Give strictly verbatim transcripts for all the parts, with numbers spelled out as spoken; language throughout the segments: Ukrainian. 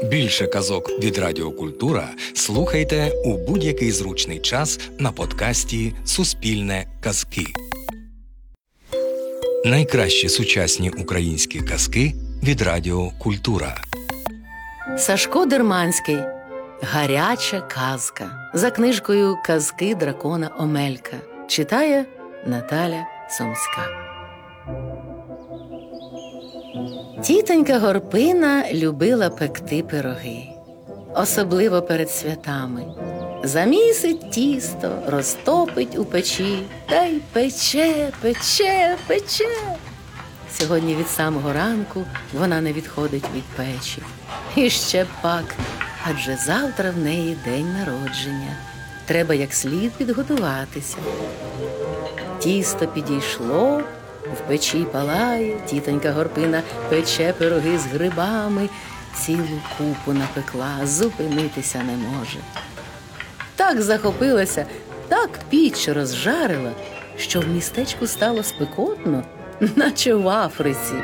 Більше казок від Радіо Культура слухайте у будь-який зручний час на подкасті «Суспільне казки». Найкращі сучасні українські казки від Радіо Культура. Сашко Дерманський. Гаряча казка. За книжкою «Казки дракона Омелька». Читає Наталя Сомська. Тітонька Горпина любила пекти пироги. Особливо перед святами. Замісить тісто, розтопить у печі, та й пече, пече, пече. Сьогодні від самого ранку вона не відходить від печі. І ще пак, адже завтра в неї день народження. Треба як слід підготуватися. Тісто підійшло, в печі палає, тітонька Горпина пече пироги з грибами, цілу купу напекла, зупинитися не може. Так захопилася, так піч розжарила, що в містечку стало спекотно, наче в Африці.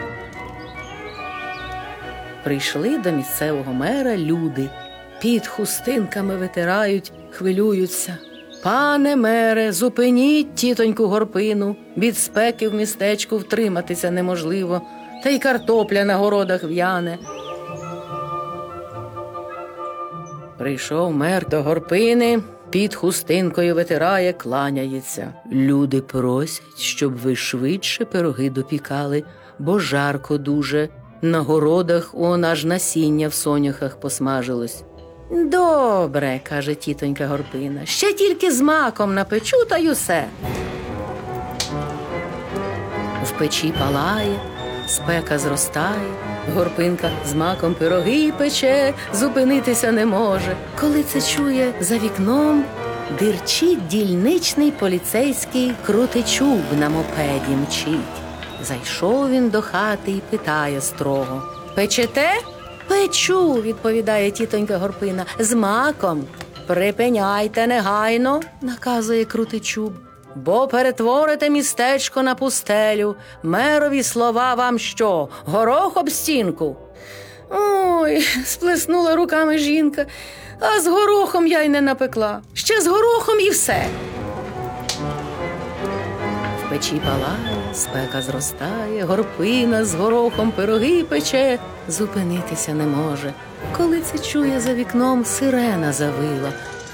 Прийшли до місцевого мера люди, під хустинками витирають, хвилюються. «Пане мере, зупиніть тітоньку Горпину, від спеки в містечку втриматися неможливо, та й картопля на городах в'яне». Прийшов мер до Горпини, під хустинкою витирає, кланяється. «Люди просять, щоб ви швидше пироги допікали, бо жарко дуже. На городах он аж насіння в соняхах посмажилось». «Добре, – каже тітонька Горпина, – ще тільки з маком напечу, та й усе». В печі палає, спека зростає, Горпинка з маком пироги пече, зупинитися не може. Коли це чує, за вікном дирчить дільничний поліцейський Крутичуб на мопеді мчить. Зайшов він до хати і питає строго: «Печете?» «Печу», – відповідає тітонька Горпина, – «з маком». «Припиняйте негайно», – наказує Крутичуб, «бо перетворите містечко на пустелю. Мерові слова вам що, горох об стінку?» «Ой», – сплеснула руками жінка, «а з горохом я й не напекла. Ще з горохом і все». В печі палає, спека зростає, Горпина з горохом пироги пече, зупинитися не може. Коли це чує, за вікном сирена завила.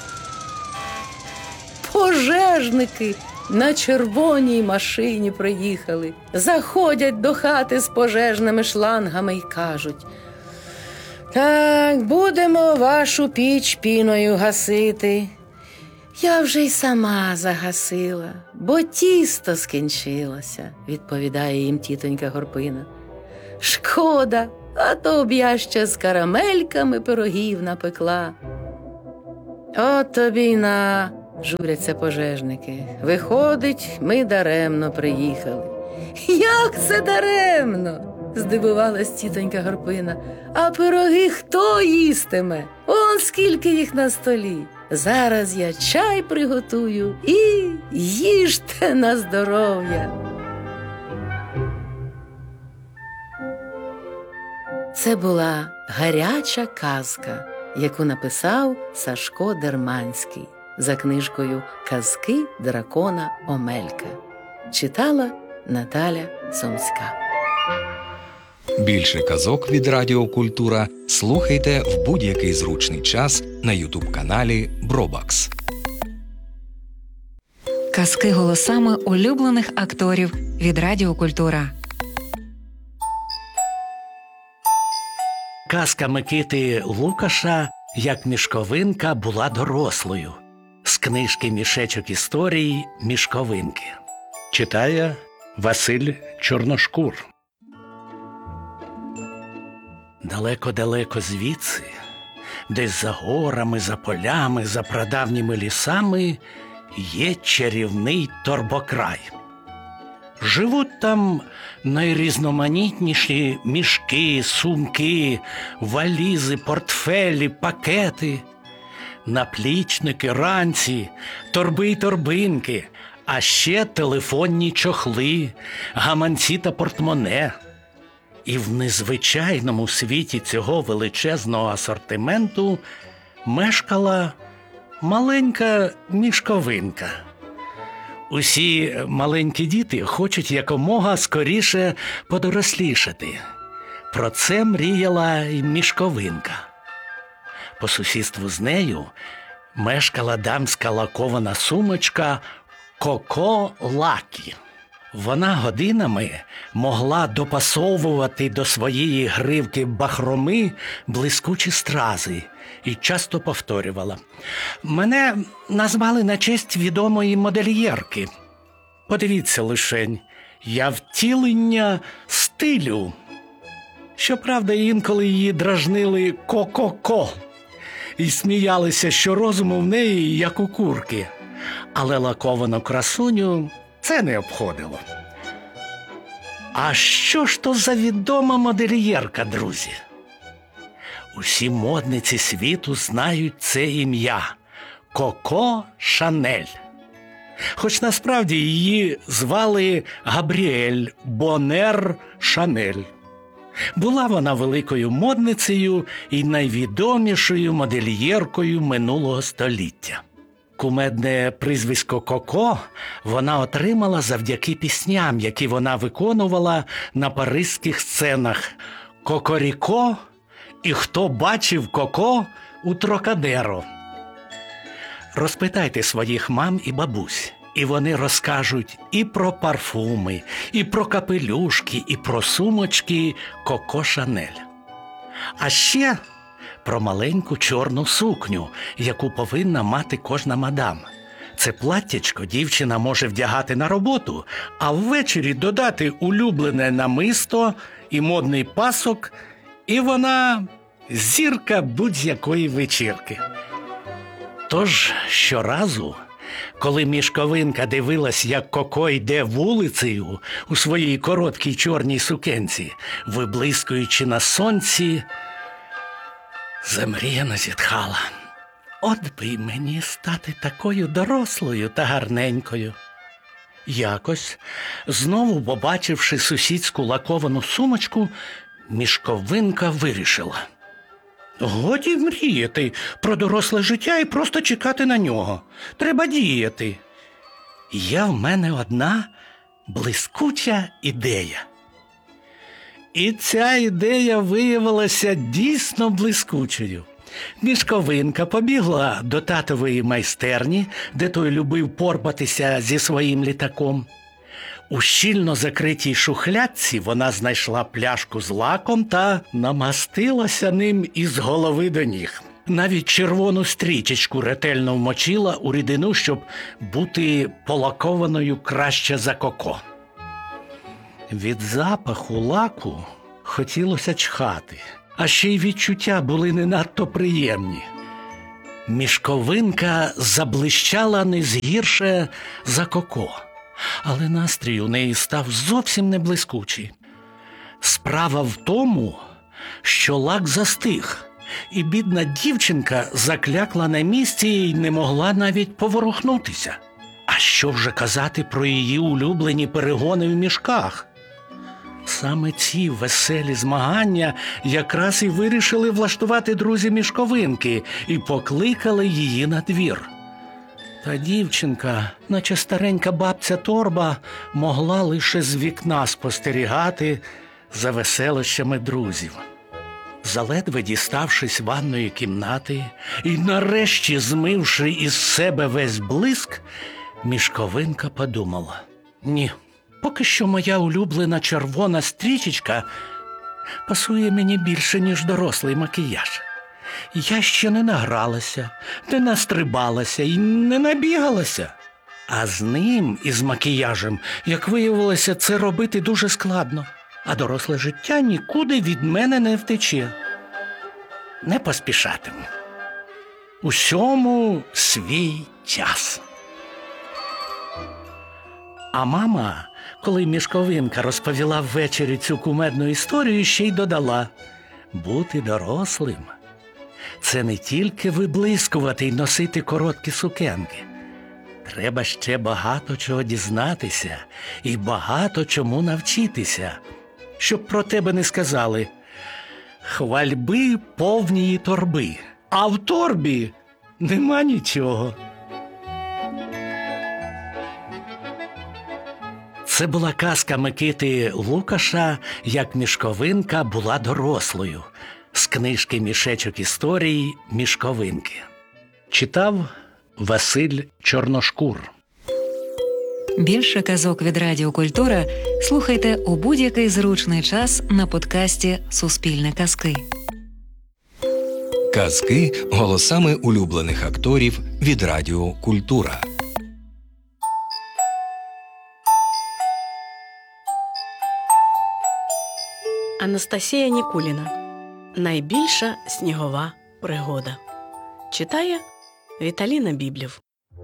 Пожежники на червоній машині приїхали. Заходять до хати з пожежними шлангами й кажуть: «Так, будемо вашу піч піною гасити». «Я вже й сама загасила, бо тісто скінчилося», – відповідає їм тітонька Горпина. «Шкода, а то б я ще з карамельками пирогів напекла». «От тобі й на», – журяться пожежники. «Виходить, ми даремно приїхали». «Як це даремно?» – здивувалась тітонька Горпина. «А пироги хто їстиме? Он скільки їх на столі. Зараз я чай приготую і їжте на здоров'я». Це була гаряча казка, яку написав Сашко Дерманський за книжкою «Казки дракона Омелька». Читала Наталя Сомська. Більше казок від Радіо Культура слухайте в будь-який зручний час на ютуб-каналі Бробакс. Казки голосами улюблених акторів від Радіо Культура. Казка Микити Лукаша «Як мішковинка була дорослою» з книжки «Мішечок історій. Мішковинки». Читає Василь Чорношкур. Далеко-далеко звідси, десь за горами, за полями, за прадавніми лісами, є чарівний торбокрай. Живуть там найрізноманітніші мішки, сумки, валізи, портфелі, пакети, наплічники, ранці, торби й торбинки, а ще телефонні чохли, гаманці та портмоне. І в незвичайному світі цього величезного асортименту мешкала маленька мішковинка. Усі маленькі діти хочуть якомога скоріше подорослішати. Про це мріяла й мішковинка. По сусідству з нею мешкала дамська лакована сумочка Коко Лакі. Вона годинами могла допасовувати до своєї гривки бахроми блискучі стрази і часто повторювала: «Мене назвали на честь відомої модельєрки. Подивіться лишень, я втілення стилю». Щоправда, інколи її дражнили «ко-ко-ко» і сміялися, що розуму в неї, як у курки. Але лаковану красуню це не обходило. А що ж то за відома модельєрка, друзі? Усі модниці світу знають це ім'я – Коко Шанель. Хоч насправді її звали Габріель Бонер Шанель. Була вона великою модницею і найвідомішою модельєркою минулого століття. Кумедне прізвисько Коко вона отримала завдяки пісням, які вона виконувала на паризьких сценах «Кокоріко» і «Хто бачив Коко» у Трокадеро. Розпитайте своїх мам і бабусь, і вони розкажуть і про парфуми, і про капелюшки, і про сумочки Коко Шанель. А ще про маленьку чорну сукню, яку повинна мати кожна мадам. Це платтячко дівчина може вдягати на роботу, а ввечері додати улюблене намисто і модний пасок, і вона зірка будь-якої вечірки. Тож щоразу, коли мішковинка дивилась, як Коко йде вулицею у своїй короткій чорній сукенці, виблискуючи на сонці, замріяно зітхала: «От би й мені стати такою дорослою та гарненькою». Якось, знову побачивши сусідську лаковану сумочку, мішковинка вирішила: «Годі мріяти про доросле життя і просто чекати на нього. Треба діяти. Є в мене одна блискуча ідея». І ця ідея виявилася дійсно блискучою. Мішковинка побігла до татової майстерні, де той любив порпатися зі своїм літаком. У щільно закритій шухлядці вона знайшла пляшку з лаком та намастилася ним із голови до ніг. Навіть червону стрічечку ретельно вмочила у рідину, щоб бути полакованою краще за Коко. Від запаху лаку хотілося чхати, а ще й відчуття були не надто приємні. Мішковинка заблищала не згірше за Коко, але настрій у неї став зовсім не блискучий. Справа в тому, що лак застиг, і бідна дівчинка заклякла на місці і не могла навіть поворухнутися. А що вже казати про її улюблені перегони в мішках? Саме ці веселі змагання якраз і вирішили влаштувати друзі мішковинки і покликали її на двір. Та дівчинка, наче старенька бабця Торба, могла лише з вікна спостерігати за веселощами друзів. Заледве діставшись ванної кімнати і нарешті змивши із себе весь блиск, мішковинка подумала: «Ні, поки що моя улюблена червона стрічечка пасує мені більше, ніж дорослий макіяж. Я ще не награлася, не настрибалася і не набігалася. А з ним, із макіяжем, як виявилося, це робити дуже складно. А доросле життя нікуди від мене не втече. Не поспішатиму. Усьому свій час». А мама, коли мішковинка розповіла ввечері цю кумедну історію, ще й додала: «Бути дорослим – це не тільки виблискувати й носити короткі сукенки. Треба ще багато чого дізнатися і багато чому навчитися. щоб про тебе не сказали: хвальби повнії торби, а в торбі нема нічого. Це була казка Микити Лукаша «Як мішковинка була дорослою» з книжки «Мішечок історій. Мішковинки». Читав Василь Чорношкур. Більше казок від Радіо Культура слухайте у будь-який зручний час на подкасті «Суспільне казки». Казки голосами улюблених акторів від Радіо Культура. Анастасія Нікуліна. Найбільша снігова пригода. Читає Віталіна Біблів.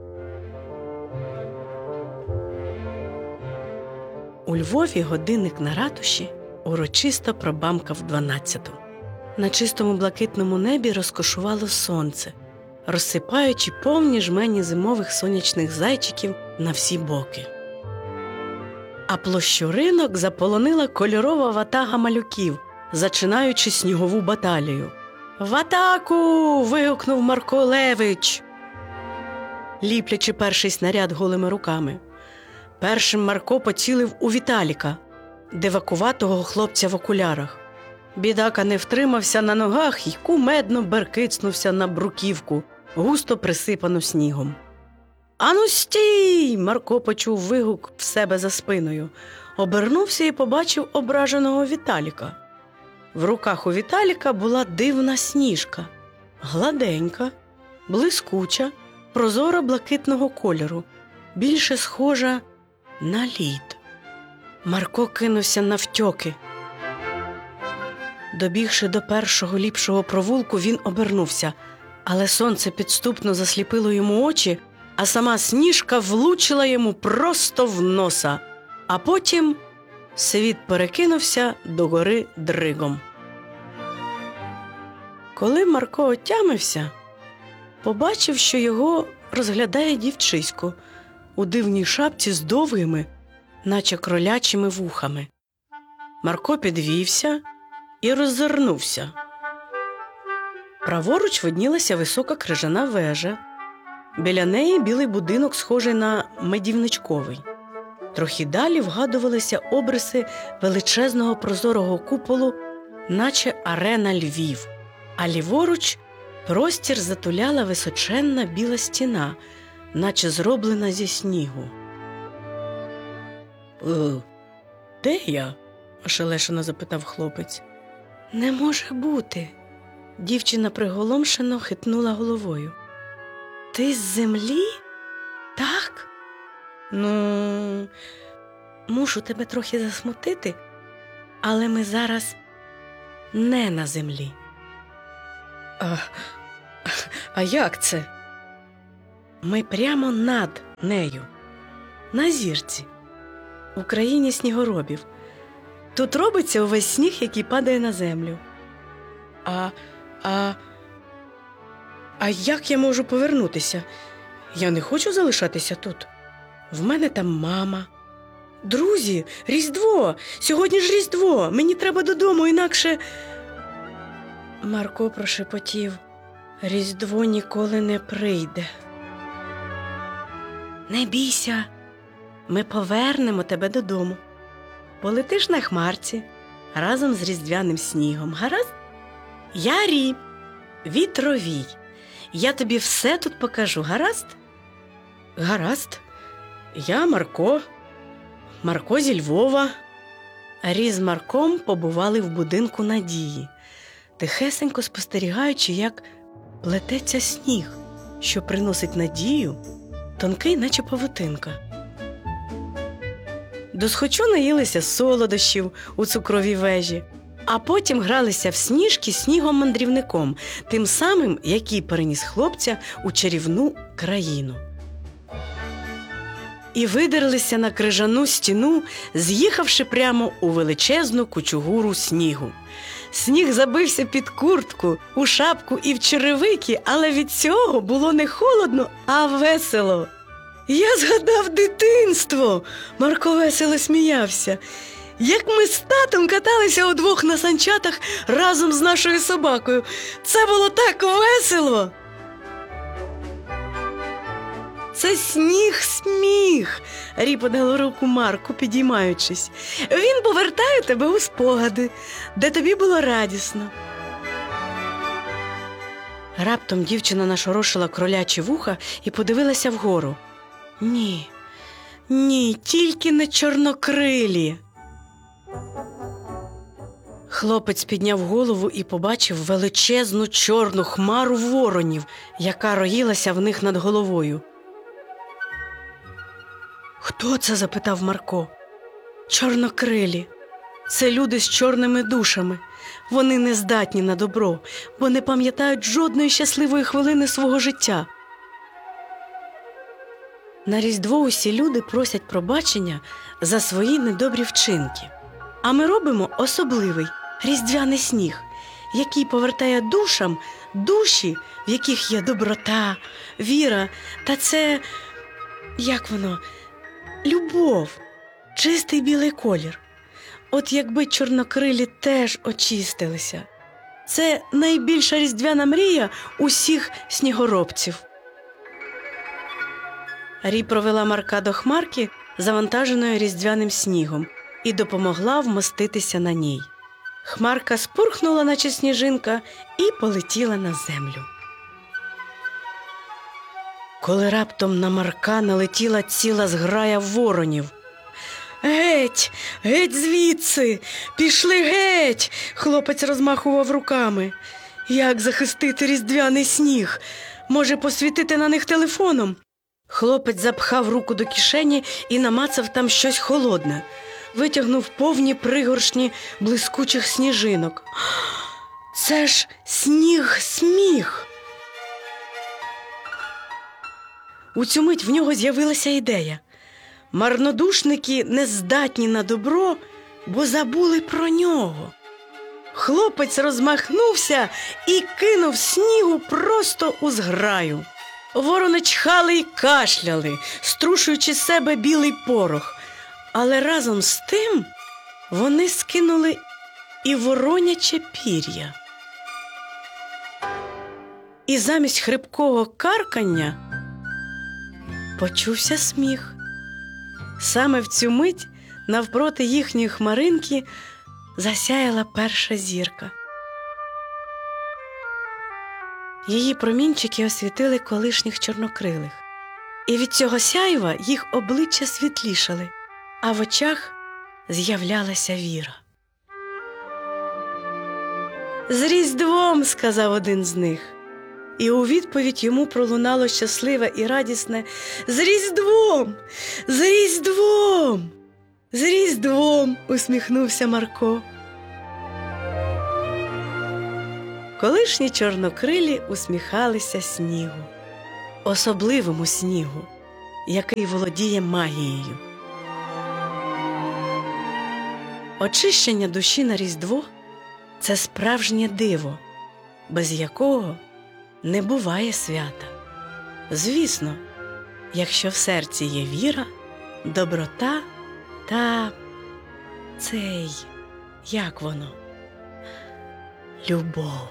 У Львові годинник на ратуші урочисто пробамкав дванадцяту. На чистому блакитному небі розкошувало сонце, розсипаючи повні жмені зимових сонячних зайчиків на всі боки. А площу ринок заполонила кольорова ватага малюків, зачинаючи снігову баталію. «В атаку!» – вигукнув Марко Левич, ліплячи перший снаряд голими руками. Першим Марко поцілив у Віталіка, дивакуватого хлопця в окулярах. Бідака не втримався на ногах і кумедно беркицнувся на бруківку, густо присипану снігом. «Ану стій!» – Марко почув вигук в себе за спиною. Обернувся і побачив ображеного Віталіка. В руках у Віталіка була дивна сніжка. Гладенька, блискуча, прозора блакитного кольору, більше схожа на лід. Марко кинувся навтьоки. Добігши до першого ліпшого провулку, він обернувся, але сонце підступно засліпило йому очі, а сама сніжка влучила йому просто в носа, а потім світ перекинувся догори дригом. Коли Марко отямився, побачив, що його розглядає дівчисько у дивній шапці з довгими, наче кролячими вухами. Марко підвівся і роззирнувся. Праворуч виднілася висока крижана вежа. Біля неї білий будинок, схожий на медівничковий. Трохи далі вгадувалися обриси величезного прозорого куполу, наче арена Львів, а ліворуч простір затуляла височенна біла стіна, наче зроблена зі снігу. «Е, де я?» – ошелешено запитав хлопець. «Не може бути!» – дівчина приголомшено хитнула головою. «Ти з землі? Так? Ну, мушу тебе трохи засмутити, але ми зараз не на землі». «А, а як це?» «Ми прямо над нею, на зірці, у країні снігоробів. Тут робиться увесь сніг, який падає на землю». А, а, а як я можу повернутися? Я не хочу залишатися тут. В мене там мама. Друзі, Різдво! Сьогодні ж Різдво! Мені треба додому, інакше... Марко прошепотів. Різдво ніколи не прийде. Не бійся, ми повернемо тебе додому. Полетиш на хмарці разом з різдвяним снігом, гаразд? Я Рі, вітровій. Я тобі все тут покажу, гаразд? Гаразд. Я Марко. Марко зі Львова. Рі з Марком побували в будинку Надії, тихесенько спостерігаючи, як плететься сніг, що приносить надію, тонкий, наче павутинка. Досхочу наїлися солодощів у цукровій вежі, а потім гралися в сніжки снігом-мандрівником, тим самим, який переніс хлопця у чарівну країну. І видерлися на крижану стіну, з'їхавши прямо у величезну кучугуру снігу. Сніг забився під куртку, у шапку і в черевики, але від цього було не холодно, а весело. Я згадав дитинство, Марко весело сміявся. як ми з татом каталися удвох на санчатах разом з нашою собакою. Це було так весело. Це сніг-сміх, ріподало руку Марку, підіймаючись. Він повертає тебе у спогади, де тобі було радісно. Раптом дівчина нашорошила кролячі вуха і подивилася вгору. Ні, ні, тільки не чорнокрилі. Хлопець підняв голову і побачив величезну чорну хмару воронів, яка роїлася в них над головою. «Хто це?» – запитав Марко. «Чорнокрилі. Це люди з чорними душами. Вони не здатні на добро, бо не пам'ятають жодної щасливої хвилини свого життя». На Різдво усі люди просять пробачення за свої недобрі вчинки. А ми робимо особливий різдвяний сніг, який повертає душам душі, в яких є доброта, віра, та це, як воно, любов, чистий білий колір. От якби чорнокрилі теж очистилися. Це найбільша різдвяна мрія усіх снігоробців. Рі провела Марка до хмарки, завантаженої різдвяним снігом, і допомогла вмоститися на ній. Хмарка спурхнула, наче сніжинка, і полетіла на землю. Коли раптом на Марка налетіла ціла зграя воронів. «Геть! Геть звідси! Пішли геть!» – хлопець розмахував руками. «Як захистити різдвяний сніг? Може, посвітити на них телефоном?» Хлопець запхав руку до кишені і намацав там щось холодне. Витягнув повні пригоршні блискучих сніжинок. «Це ж сніг-сміх!» У цю мить в нього з'явилася ідея. Марнодушники не здатні на добро, бо забули про нього. Хлопець розмахнувся і кинув снігу просто у зграю. Ворони чхали й кашляли, струшуючи з себе білий порох. Але разом з тим вони скинули і вороняче пір'я. І замість хрипкого каркання почувся сміх. Саме в цю мить навпроти їхньої хмаринки засяяла перша зірка. Її промінчики освітили колишніх чорнокрилих. І від цього сяйва їх обличчя світлішали, а в очах з'являлася віра. «З Різдвом!» – сказав один з них. І у відповідь йому пролунало щасливе і радісне «З Різдвом! З Різдвом! З Різдвом!» – усміхнувся Марко. Колишні чорнокрилі усміхалися снігу, особливому снігу, який володіє магією. Очищення душі на Різдво – це справжнє диво, без якого не буває свята. Звісно, якщо в серці є віра, доброта та цей, як воно, любов.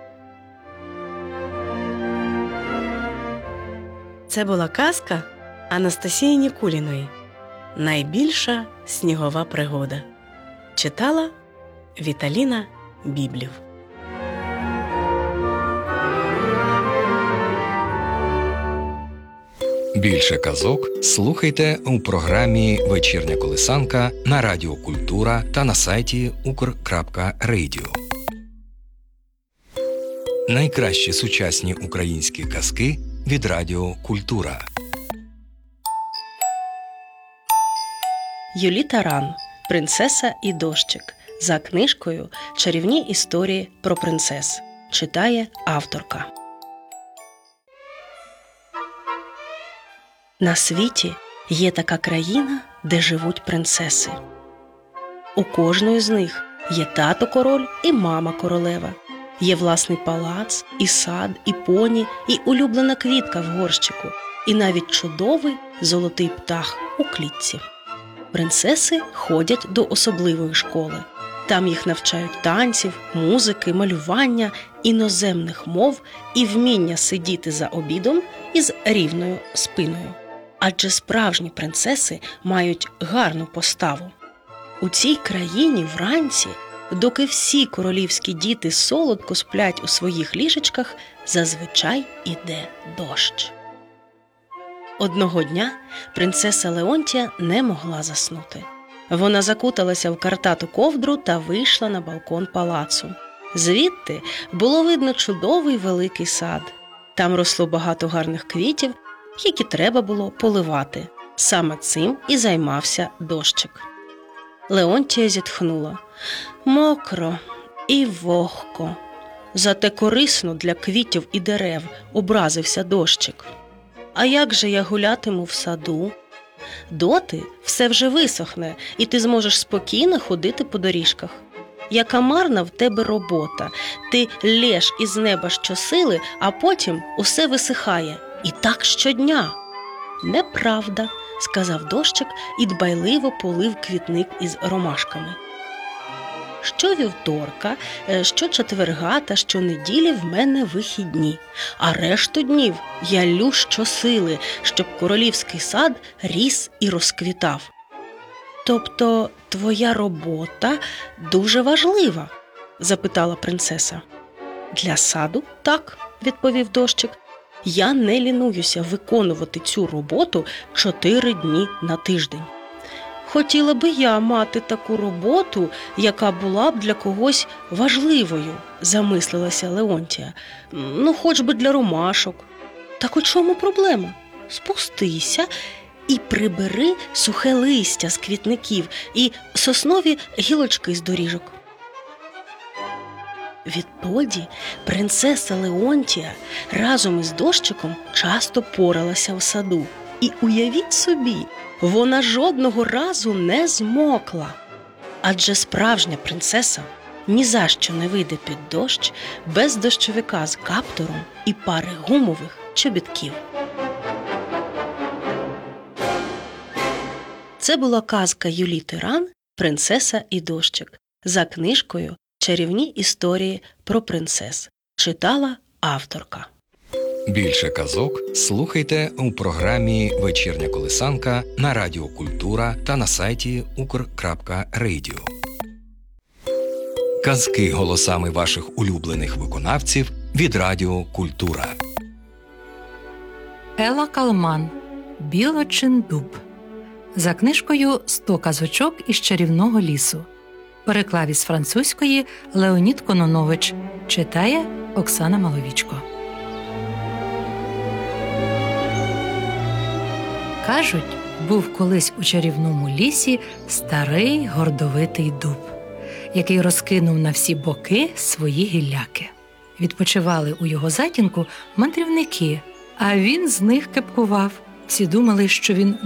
Це була казка Анастасії Нікуліної «Найбільша снігова пригода». Читала Віталіна Біблів. Більше казок слухайте у програмі «Вечірня колисанка» на Радіо Культура та на сайті укр крапка радіо. Найкращі сучасні українські казки від Радіо Культура. Юліта Ран. Принцеса і дощик. За книжкою «Чарівні історії про принцес». Читає авторка. На світі є така країна, де живуть принцеси. У кожної з них є тато-король і мама-королева. Є власний палац, і сад, і поні, і улюблена квітка в горщику, і навіть чудовий золотий птах у клітці. Принцеси ходять до особливої школи. Там їх навчають танців, музики, малювання, іноземних мов і вміння сидіти за обідом із рівною спиною. Адже справжні принцеси мають гарну поставу. У цій країні вранці, доки всі королівські діти солодко сплять у своїх ліжечках, зазвичай іде дощ. Одного дня принцеса Леонтія не могла заснути. Вона закуталася в картату ковдру та вийшла на балкон палацу. Звідти було видно чудовий великий сад. Там росло багато гарних квітів, які треба було поливати. Саме цим і займався дощик. Леонтія зітхнула. Мокро і вогко. Зате корисно для квітів і дерев, образився дощик. А як же я гулятиму в саду? Доти все вже висохне, і ти зможеш спокійно ходити по доріжках. Яка марна в тебе робота. Ти лєш із неба щосили, а потім усе висихає. І так щодня. Неправда, сказав дощик і дбайливо полив квітник із ромашками. Щовівторка, щочетверга та щонеділі в мене вихідні, а решту днів я лю щосили, щоб королівський сад ріс і розквітав. Тобто твоя робота дуже важлива? Запитала принцеса. Для саду – так, відповів дощик. Я не лінуюся виконувати цю роботу чотири дні на тиждень. Хотіла би я мати таку роботу, яка була б для когось важливою, замислилася Леонтія. Ну, хоч би для ромашок. Так у чому проблема? Спустися і прибери сухе листя з квітників і соснові гілочки з доріжок. Відтоді принцеса Леонтія разом із дощиком часто поралася в саду. І уявіть собі, вона жодного разу не змокла. Адже справжня принцеса ні за що не вийде під дощ без дощовика з каптуром і пари гумових чобітків. Це була казка Юлії Тиран «Принцеса і дощик» за книжкою «Чарівні історії про принцес». Читала авторка. Більше казок слухайте у програмі «Вечірня колисанка» на Радіо Культура та на сайті укр крапка радіо. Казки голосами ваших улюблених виконавців від Радіо Культура. Ела Калман «Білочин дуб» за книжкою «Сто казочок із чарівного лісу». Переклав із французької Леонід Кононович. Читає Оксана Маловічко. Кажуть, був колись у чарівному лісі старий гордовитий дуб, який розкинув на всі боки свої гілляки. Відпочивали у його затінку мандрівники, а він з них кепкував. Всі думали, що він